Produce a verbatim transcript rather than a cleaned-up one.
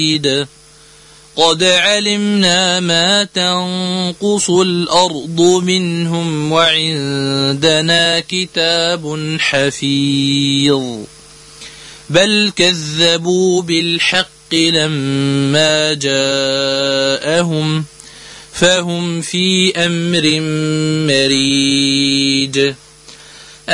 قد علمنا ما تنقص الأرض منهم وعندنا كتاب حفيظ بل كذبوا بالحق لما جاءهم فهم في أمر مريج